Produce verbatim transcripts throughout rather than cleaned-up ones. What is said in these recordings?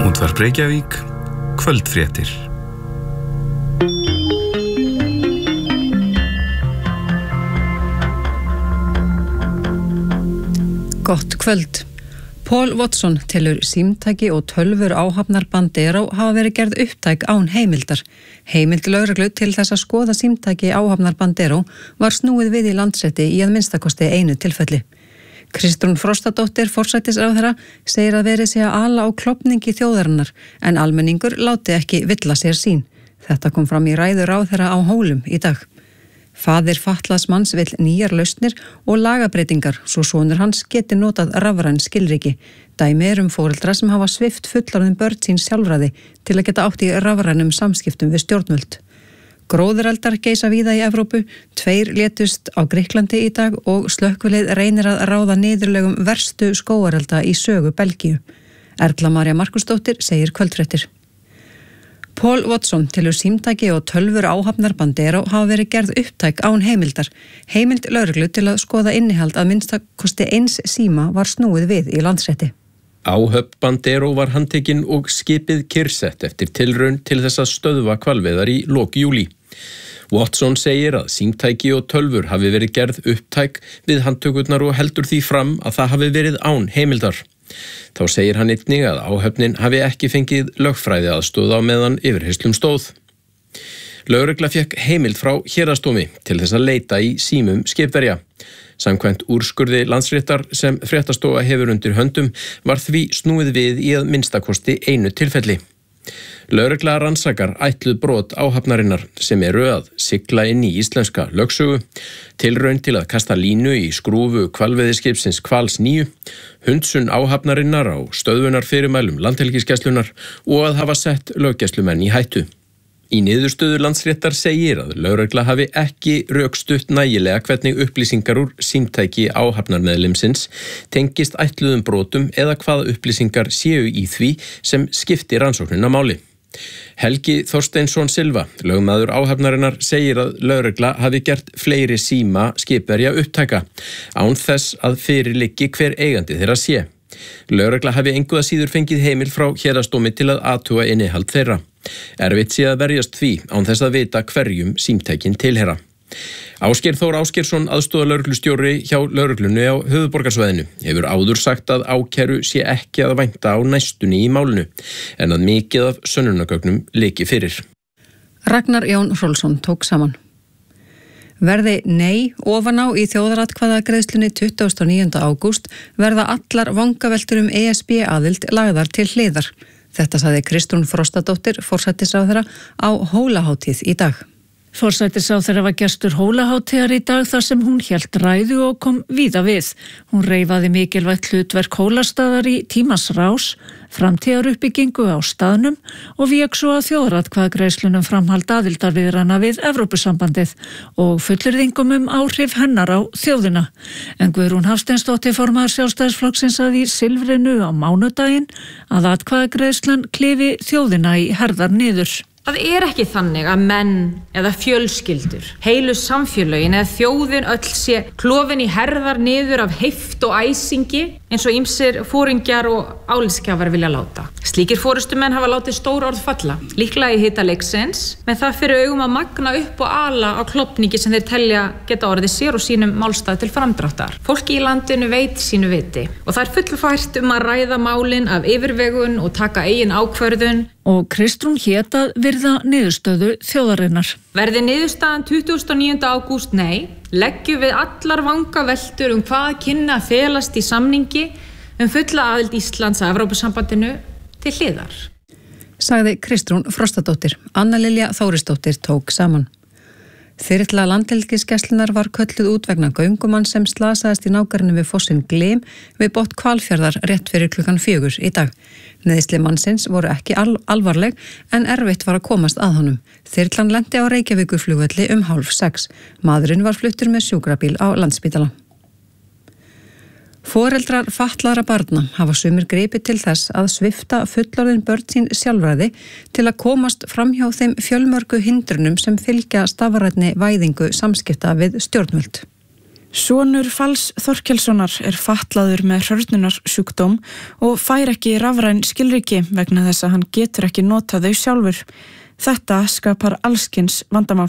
Útvarp Reykjavík, kvöldfréttir. Gott kvöld. Paul Watson telur símtæki og tölvur áhafnar Bandero hafa verið gerð upptæk án heimildar. Heimild lögreglu til þess að skoða símtæki áhafnar Bandero var snúið við í Landsrétti í að minnstakosti einu tilfelli. Kristrún Frostadóttir, forsætisráðherra, segir að verið sé að ala á klofningi þjóðarinnar en almenningur láti ekki villa sér sín. Þetta kom fram í ræðu ráðherra á Hólum í dag. Faðir fatlaðs manns vill nýjar lausnir og lagabreitingar svo sonur hans geti notað rafræn skilríki. Dæmi er um foreldra sem hafa svipt fullorðin börn sín sjálfræði til að geta átt í rafrænum samskiptum við stjórnvöld. Gróðureldar geisa víða í Evrópu, tveir létust á Grikklandi í dag og slökkvilið reynir að ráða niðurlegum verstu skógarelda í sögu Belgíu. Erla María Markusdóttir segir kvöldfréttir. Paul Watson telur símtæki og tölvur áhafnar Bandero hafa verið gerð upptæk án heimildar. Heimild lögreglu til að skoða innihald að minnstakosti eins síma var snúið við í Landsrétti. Áhöfn Bandero var handtekinn og skipið kyrrsett eftir tilraun til þess að stöðva hvalveiðar í lok júlí. Watson segir að símtæki og tölvur hafi verið gerð upptæk við handtökurnar og heldur því fram að það hafi verið án heimildar. Þá segir hann einnig að áhöfnin hafi ekki fengið lögfræði aðstoð á meðan yfirheyrslum stóð. Lögregla fékk heimild frá héraðsdómi til þess að leita í símum skipverja. Samkvæmt úrskurði Landsréttar sem fréttastofa hefur undir höndum var því snúið við í að minnstakosti einu tilfelli. Lögregla rannsakar ætluð brot áhafnarinnar sem eru að sigla inn í íslenska lögsögu, tilraun til að kasta línu í skrúfu hvalveiðiskipsins Hvals níu, hundsun áhafnarinnar á stöðvunarfyrirmælum landhelgisgæslunnar og að hafa sett löggæslumenn í hættu. Í niðurstöðu Landsréttar segir að lögregla hafi ekki rökstutt nægilega hvernig upplýsingar úr símtæki áhafnarmeðlimsins tengist ætluðum brotum eða hvaða upplýsingar séu í því sem skipti rannsóknina máli. Helgi Þorsteinsson Silva, lögmaður áhafnarinnar, segir að lögregla hafi gert fleiri síma skipverja upptæka án þess að fyrir liggi hver eigandi þeirra sé. Lögregla hafi engu að síður fengið heimild frá héraðsdómi til að athuga innihald þeirra. Erfitt sé að verjast því án þess að vita hverjum símtækin tilheyra. Ásgeir Þór Ásgeirsson, aðstoðarlögreglustjóri hjá lögreglunni á höfuðborgarsvæðinu, hefur áður sagt að ákæru sé ekki að vænta á næstunni í málinu en að mikið af sönnunargögnum liggi fyrir. Ragnar Jón Hrólfsson tók saman. Verði nei ofan á í þjóðaratkvæðagreiðslunni tuttugasta og níunda ágúst verða allar vangaveltur um E S B aðild lagðar til hliðar. Þetta sagði Kristrún Frostadóttir, forsætisráðherra, á Hólahátíð í dag. Forsætisráðherra var gestur Hólahátíðar í dag þar sem hún hélt ræðu og kom víða við. Hún reifaði mikilvægt hlutverk Hólastaðar í tímans rás, framtíðaruppbyggingu á staðnum og vék svo að þjóðaratkvæðagreiðslunum framhald aðildarviðrana við Evrópusambandið og fullyrðingum um áhrif hennar á þjóðina. En Guðrún Hafsteinsdóttir, formaður Sjálfstæðisflokksins, sagði í Silfrinu á mánudaginn að atkvæðagreiðslan klifi þjóðina í herðar niður. Það er ekki þannig að menn eða fjölskyldur, heilu samfélögin eða þjóðin öll sé klofin í herðar niður af heift og æsingi eins og ýmsir foringjar og álitskjafar vilja láta. Slíkir forystumenn hafa látið stór orð falla, líklega í hita leiksins, með það fyrir augum að magna upp og ala á klofningi sem þeir telja geta orðið sér og sínum málstað til framdráttar. Fólki í landinu veit sínu viti og það er fullfært um að ræða málin af yfirvegun og taka eigin ákvörðun. Og Kristrún hét að virða niðurstöðu þjóðarinnar. Verði niðurstaðan tuttugasta og níunda ágúst nei, leggjum við allar vangaveltur um hvað kynni að felast í samningi um fulla aðild Íslands að Evrópusambandinu til hliðar. Sagði Kristrún Frostadóttir. Anna Lilja Þórisdóttir tók saman. Þyrla landhelgisgæslunnar var kölluð út vegna göngumann sem slasaðist í nágrenni við fossinn Glym við botn Hvalfjarðar rétt fyrir klukkan fjögur í dag. Meiðsli mannsins voru ekki al- alvarleg en erfitt var að komast að honum. Þyrlan lenti á Reykjavíkurflugvelli um hálf sex. Maðurinn var fluttur með sjúkrabíl á Landspítala. Foreldrar fatlaðra barna hafa sumir gripið til þess að svipta fullorðin börn sín sjálfræði til að komast framhjá þeim fjölmörgu hindrunum sem fylgja stafrænni væðingu samskipta við stjórnvöld. Sonur Falls Þorkelssonar er fatlaður með hrörnunarsjúkdóm og fær ekki rafræn skilríki vegna þess að hann getur ekki notað þau sjálfur. Þetta skapar allskyns vandamál.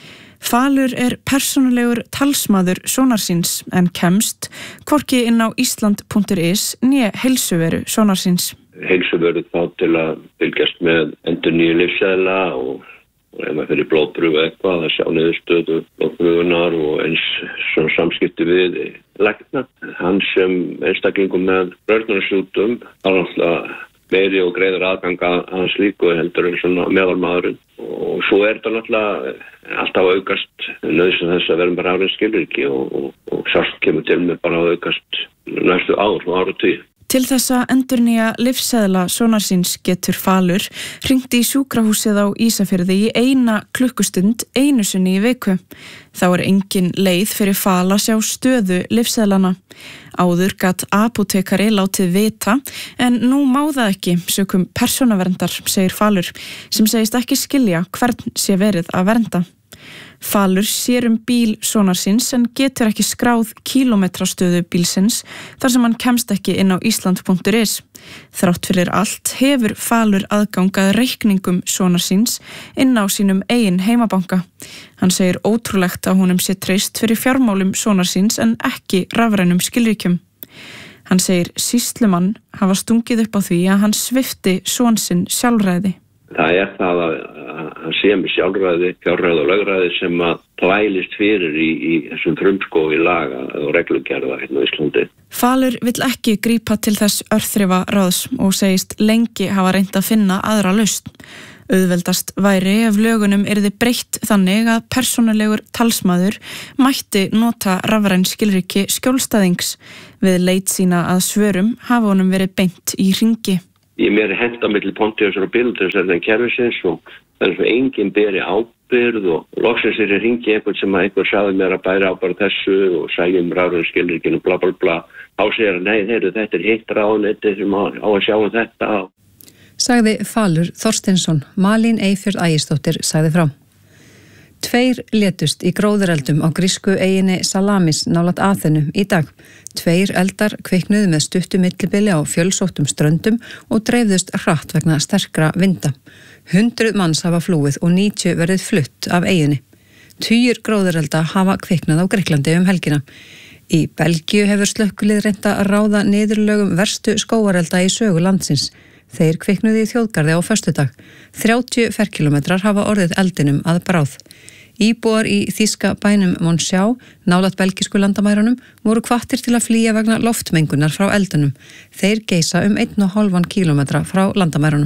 Falur er persónulegur talsmaður sonar síns en kemst hvorki inn á Ísland punktur is né heilsuveru sonar síns. Heilsuveru þá til að fylgjast með endurnýju lyfseðla og og ef maður fyrir blóðprufu eitthvað að sjá niðurstöðu blóðprufunar og eins svona samskipti við lækna. Hann sem einstaklingum með hrörnunarsjúkdóm har náttúrulega meiri og greiður aðgang að hans líku heldur en svona meðalmaðurinn. Og svo er þetta náttúrulega alltaf aukast nauðsyn þess að vera með rafræn skilríki og, og, og sást kemur til með bara að aukast næstu ár og áratugir. Til þess að endurnýja lyfseðla sonar síns getur Falur hringt í sjúkrahúsið á Ísafirði í eina klukkustund einu sinni í viku. Þá er engin leið fyrir Fal að sjá stöðu lyfseðlana. Áður gat apótekari látið vita en nú má það ekki sökum persónuverndar, segir Falur, sem segist ekki skilja hvern sé verið að vernda. Falur sér um bíl sonar síns en getur ekki skráð kílómetrastöðu bílsins þar sem hann kemst ekki inn á Ísland punktur is. Þrátt fyrir allt hefur Falur aðgang að reikningum sonar síns inn á sínum eigin heimabanka. Hann segir ótrúlegt að honum sé treyst fyrir fjármálum sonar síns en ekki rafrænum skilríkjum. Hann segir sýslumann hafa stungið upp á því að hann svipti son sinn sjálfræði. Það er það að hann sé með sjálfræði, fjárræði og lögræði sem að plælist fyrir í, í þessum frumskói laga og reglugerða hérna á Íslandi. Falur vill ekki grípa til þess örþrifa ráðs og segist lengi hafa reynt að finna aðra lausn. Auðveldast væri ef lögunum yrði breytt þannig að persónulegur talsmaður mætti nota rafræn skilríki skjólstæðings. Við leit sína að svörum hafa honum verið beint í hringi. Ég mér er hent á milli Pontiusar og Bíldurs er það kerfisins og það er svo enginn beri ábyrgð og loksins er ég hringi einhvern sem að einhver sagði mér að bæra á bara þessu og sæði um rafræn skilríkinu bla bla bla. Þá segir hann, nei, heyrðu, þetta er hitt ráðuneyti sem á, á að sjá um þetta. Sagði Falur Þorsteinsson. Malín Eyfjörð Ægisdóttir sagði frá. Tveir létust í gróðureldum á grísku eyjunni Salamis nálægt Aþenu í dag. Tveir eldar kviknuðu með stuttu millibili á fjölsóttum ströndum og dreifðust hratt vegna sterkra vinda. Hundruð manns hafa flúið og níutíu verið flutt af eyjunni. Tugir gróðurelda hafa kviknað á Grikklandi um helgina. Í Belgíu hefur slökkvilið reynt að ráða niðurlögum verstu skógarelda í sögu landsins. Þeir kviknuðu í þjóðgarði á föstudag. þrjátíu ferkílómetrar hafa orðið eldinum að bráð. Íbúar í þýska bænum Monschau, nálægt belgísku landamærunum, voru hvattir til að flýja vegna loftmengunar frá eldunum. Þeir geisa um einn og hálfan kílómetra frá landamærunum.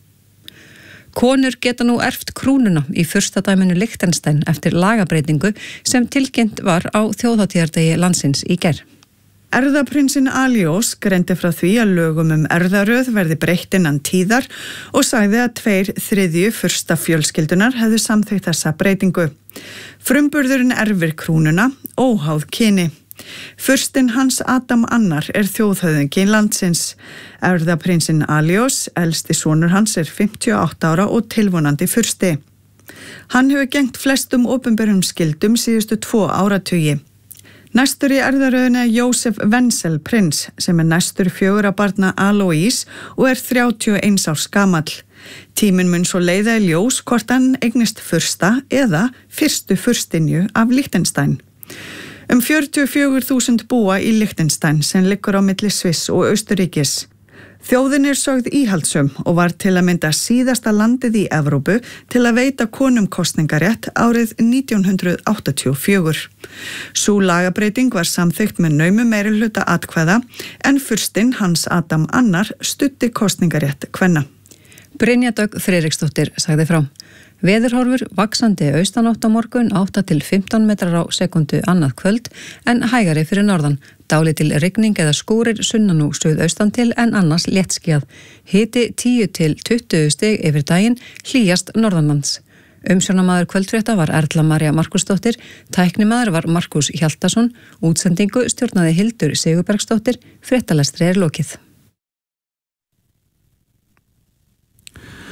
Konur geta nú erft krúnuna í furstadæminu Liechtenstein eftir lagabreytingu sem tilkynnt var á þjóðhátíðardegi landsins í gær. Erfðaprinsinn Aljós greindi frá því að lögum um erfðaröð verði breytt innan tíðar og sagði að tveir þriðju fursta fjölskyldunar hefðu samþykkt þessa breytingu. Frumburðurinn erfir krúnuna, óháð kyni. Furstinn Hans Adam Annar er þjóðhöfðingi landsins. Erfðaprinsinn Aljós, elsti sonur hans, er fimmtíu og átta ára og tilvonandi fursti. Hann hefur gegnt flestum opinberum skyldum síðustu tvo áratugi. Næstur í erfðaröðina er Jósef Wenzel prins sem er næstur fjögurra barna Alois og er þrjátíu og eins árs gamall. Tíminn mun svo leiða í ljós hvort hann eignist fursta eða fyrstu furstinju af Liechtenstein. Um fjörutíu og fjögur þúsund búa í Liechtenstein sem liggur á milli Sviss og Austurríkis. Þjóðin er sögð íhaldsöm og var til að mynda síðasta landið í Evrópu til að veita konum kosningarétt árið nítján hundruð áttatíu og fjögur. Sú lagabreyting var samþykkt með naumu meirihluta atkvæða en furstinn Hans Adam Annar studdi kosningarétt kvenna. Brynja Dögg Friðriksdóttir sagði frá. Veðurhorfur vaxandi austanátt á morgun átta til fimmtán metrar á sekundu annað kvöld en hægari fyrir norðan. Dálítil rigning eða skúrir sunnan og suðaustan til en annars léttskýjað. Hiti tíu til tuttugu stig yfir daginn, hlýjast norðanlands. Umsjónamaður kvöldfrétta var Erla María Markusdóttir, tæknimaður var Markus Hjaltason, útsendingu stjórnaði Hildur Sigurbergsdóttir, fréttalestri er lokið.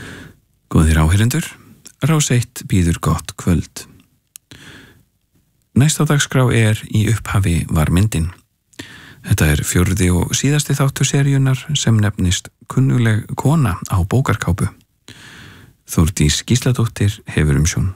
Góðir áheyrendur, Rás eitt býður gott kvöld. Næst á dagskrá er Í upphafi var myndin. Þetta er fjórði og síðasti þáttur seríunar sem nefnist Kunnugleg kona á bókarkápu. Þórdís Gísladóttir hefur umsjón.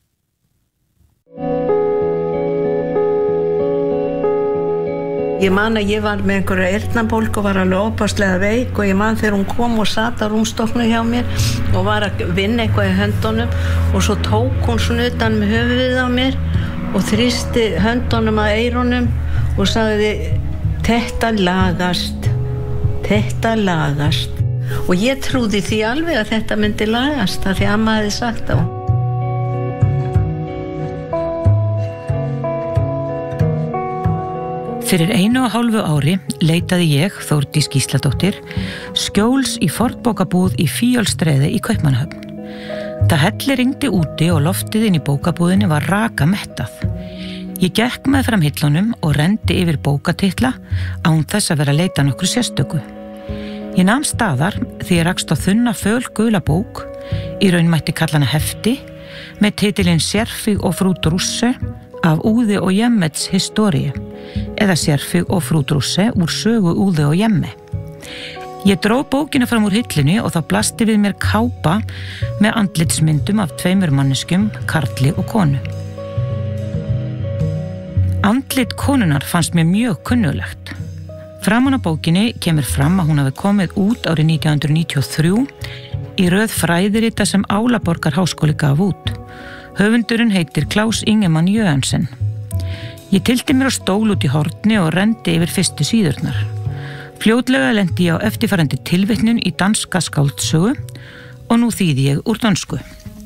Ég man að ég var með einhverja eyrnabólgu og var alveg óbáslega veik og ég man þegar hún kom og sat á rúmstokknu hjá mér og var að vinna eitthvað í höndunum og svo tók hún svona utan með höfuðið á mér og þrýsti höndunum að eyrunum og sagði þetta lagast, þetta lagast og ég trúði því alveg að þetta myndi lagast af því amma hefði sagt á. Fyrir einu og hálfu ári leitaði ég, Þórdís Gísladóttir, skjóls í fornbókabúð í Fíolstræði í Kaupmannahöfn. Það helliringdi úti og loftið inn í bókabúðinni var raka mettað. Ég gekk með fram hillunum og rendi yfir bókatitla án þess að vera að leita nokkru sérstöku. Ég nam staðar því ég rakst á þunna föl gula bók, í raun mætti kalla hana hefti, með titilinn Sérfig og frú Drusse af Úði og Jemmets historie, eða Sérfig og frú Drusse úr sögu Úði og Jemme. Ég dró bókina fram úr hillinu og þá blasti við mér kápa með andlitsmyndum af tveimur manneskjum, karli og konu. Andlit konunar fannst mér mjög kunnulegt. Framan á bókinni kemur fram að hún hafi komið út árið nítján hundruð níutíu og þrjú í röð fræðirita sem Álaborgar háskóli gaf út. Höfundurinn heitir Klaus Ingemann Jöhansen. Ég tylti mér á stól út í horni og rendi yfir fyrstu síðurnar. Fljótlega lendi ég á eftirfarandi tilvitnun í danska skáldsögu og nú þýði ég úr dönsku.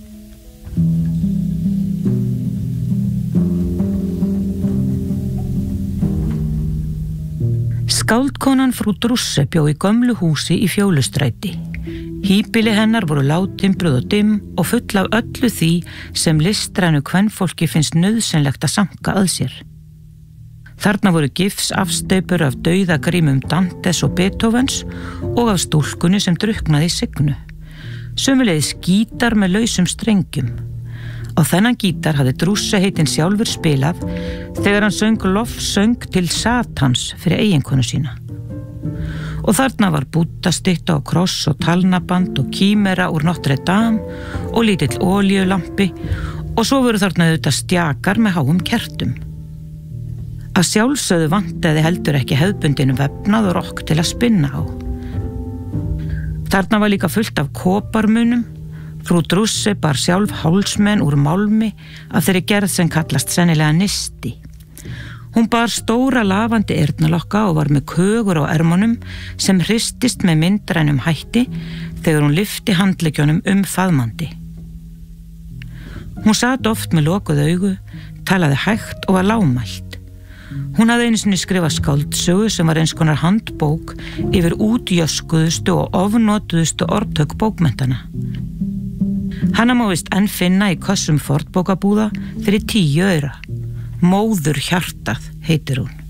Skáldkonan frú Drusse bjó í gömlu húsi í Fjólustræti. Hýbili hennar voru lágtimbruð og dimm og full af öllu því sem listrænu kvenfólki finnst nauðsynlegt að sanka að sér. Þarna voru gifs afstaupur af dauðagrímum Dantes og Beethovens og af stúlkunni sem drukknaði í signu. Sömuleiðis gítar með lausum strengjum. Á þennan gítar hafði Drusse heitinn sjálfur spilað þegar hann söng lofsöng til Satans fyrir eiginkonu sína. Og þarna var búddastytta og kross og talnaband og kímera úr Notre Dame og lítill olíulampi og svo voru þarna auðvitað stjakar með háum kertum. Að sjálfsögðu vantaði heldur ekki hefðbundinu vefnað og rokk til að spinna á. Þarna var líka fullt af koparmunum. Frú Drusse bar sjálf hálsmenn úr málmi af þeirri gerð sem kallast sennilega nisti. Hún bar stóra lafandi eyrnalokka og var með kögur á ermunum sem hristist með myndrænum hætti þegar hún lyfti handleggjónum um faðmandi. Hún sat oft með lokuð augu, talaði hægt og var lágmælt. Hún hafði einu sinni skrifað skáldsögu sem var eins konar handbók yfir útjöskuðustu og ofnotuðustu orðtök bókmenntana. Hana má vist enn finna í kössum fornbókabúða fyrir tíu aura. Móður hjartað heitir hún.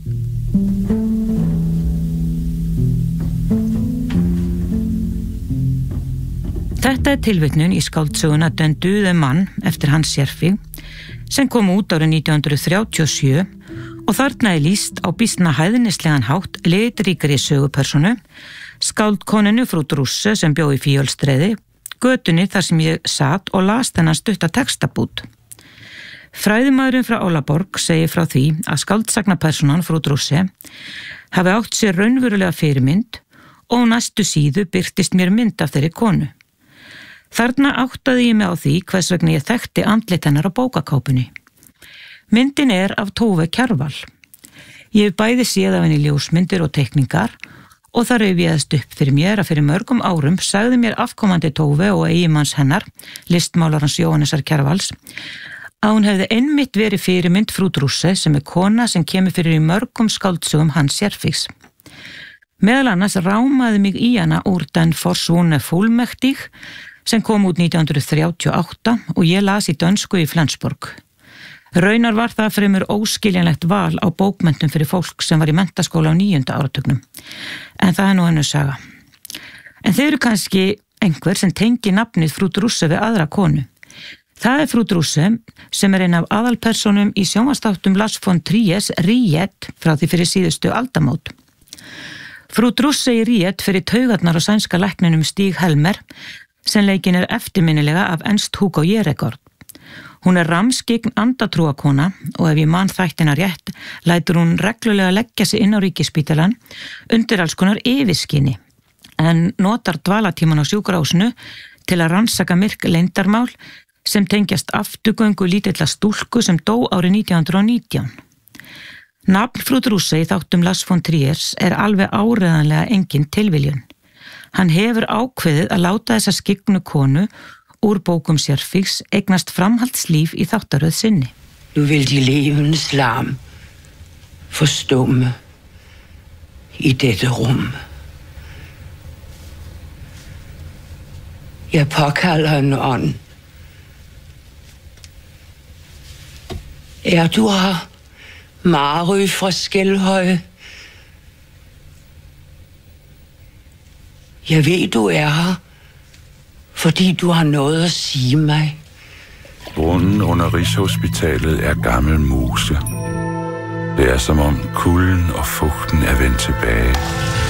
Þetta er tilvitnun í skáldsöguna Den döde mann eftir Hans Sérfig sem kom út árið nítján hundruð þrjátíu og sjö og þarna er lýst á býsna hæðnislegan hátt litríkari sögupersonu, skáldkoninu frú Drusse sem bjó í Fíolstræði, götunni þar sem ég sat og las þennan stutta textabút. Fræðimaðurinn frá Álaborg segir frá því að skáldsagnapersonan frú Drusse hafi átt sér raunverulega fyrirmynd og næstu síðu birtist mér mynd af þeirri konu. Þarna áttaði ég mig á því hvers vegna ég þekkti andlit hennar á bókakápunni. Myndin er af Tove Kjarval. Ég hef bæði séð af henni ljósmyndir og teikningar og það rifjaðist upp fyrir mér að fyrir mörgum árum sagði mér afkomandi Tove og eiginmanns hennar, listmálarans Jóhannesar Kjarvals, að hún hefði einmitt verið fyrirmynd frú Drusse sem er kona sem kemur fyrir í mörgum skáldsögum Hans Sérfigs. Meðal annars rámaði mig í hana úr Den forsvunne fullmächtig sem kom út nítján hundruð þrjátíu og átta og ég las í dönsku í Flensborg. Raunar var það fremur óskiljanlegt val á bókmenntum fyrir fólk sem var í menntaskóla á níunda áratugnum, en það er nú önnur saga. En þeir eru kannski einhver sem tengi nafnið frú Drusse við aðra konu. Það er frú Drusse sem er einn af aðalpersonum í sjónvarpsþáttum Lars von Triers Riet frá því fyrir síðustu aldamót. Frú Drusse í Riet fyrir taugarnar á sænska lækninum Stig Helmer sem leikin er eftirminnilega af Ernst Hugo Järegård. Hún er ramskyggn andatrúakona og ef ég man þættina rétt lætur hún reglulega leggja sig inn á ríkisspítalann undir alls konar yfirskinni en notar dvalatíman á sjúkrahúsinu til að rannsaka myrk leyndarmál sem tengjast afturgöngu lítilla stúlku sem dó árið nítján hundruð og nítján. Nafn frú Drusse í þáttum Lars von Triers er alveg áreiðanlega engin tilviljun. Hann hefur ákveðið að láta þessa skyggnu konu úr bókum Sérfíks eignast framhaldslíf í þáttaröð sinni. Nu vil de levendes larm forstumme i dette rum. Jeg påkalder en ånd. Er du her, Mary fra Skelhøje? Jeg ved, du er her, fordi du har noget at sige mig. Grunden under Rigshospitalet er gammel mose. Det er som om kulden og fugten er vendt tilbage.